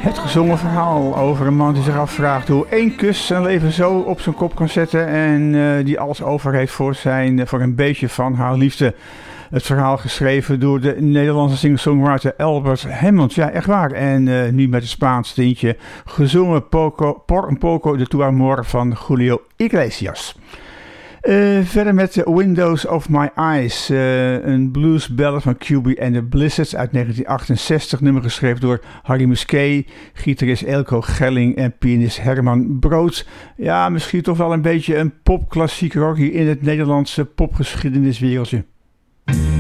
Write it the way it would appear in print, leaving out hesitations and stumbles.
Het gezongen verhaal over een man die zich afvraagt hoe één kus zijn leven zo op zijn kop kan zetten en die alles over heeft voor een beetje van haar liefde. Het verhaal geschreven door de Nederlandse singer-songwriter Albert Hammond. Ja, echt waar. En nu met een Spaans tintje gezongen Por un poco de tu amor van Julio Iglesias. Verder met Windows of My Eyes, een blues ballad van QB and the Blizzards uit 1968, nummer geschreven door Harry Musquet, gitarist Eelco Gelling en pianist Herman Brood. Ja, misschien toch wel een beetje een popklassieker ook hier in het Nederlandse popgeschiedeniswereldje.